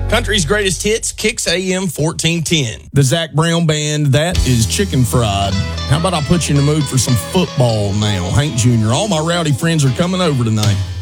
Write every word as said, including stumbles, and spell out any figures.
Country's greatest hits, Kicks A M fourteen ten. The Zach Brown Band, that is Chicken Fried. How about I put you in the mood for some football now, Hank Junior? All my rowdy friends are coming over tonight.